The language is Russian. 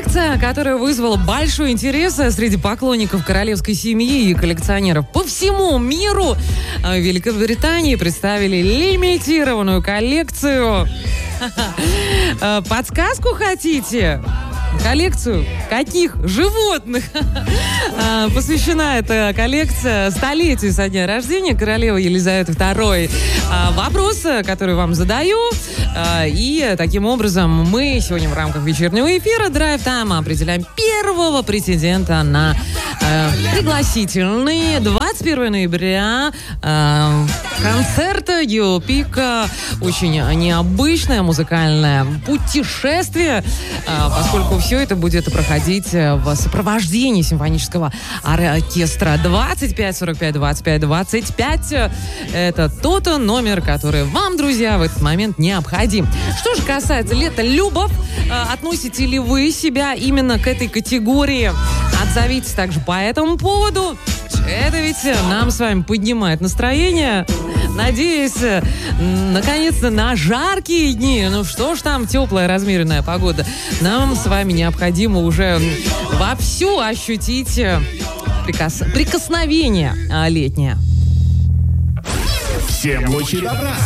Коллекция, которая вызвала большой интерес среди поклонников королевской семьи и коллекционеров по всему миру. В Великобритании представили лимитированную коллекцию. Подсказку хотите? Коллекцию каких животных посвящена эта коллекция столетию со дня рождения королевы Елизаветы II? Вопрос, который вам задаю. И таким образом мы сегодня в рамках вечернего эфира Drive Time определяем первого претендента на пригласительный 21 ноября концерта Геопика. Очень необычное музыкальное путешествие, поскольку все это будет проходить в сопровождении симфонического оркестра. 25 45 25 25. Это тот номер, который вам, друзья, в этот момент необходим. Что же касается летолюбов, относите ли вы себя именно к этой категории? Отзовитесь также по этому поводу. Это ведь нам с вами поднимает настроение. Надеюсь, наконец-то на жаркие дни, ну что ж там, теплая, размеренная погода, нам с вами необходимо уже вовсю ощутить прикосновение летнее. Всем лучи добра!